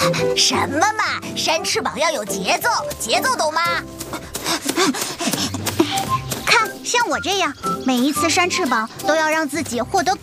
什么嘛，扇翅膀要有节奏，节奏懂吗？ 看，像我这样，每一次扇翅膀都要让自己获得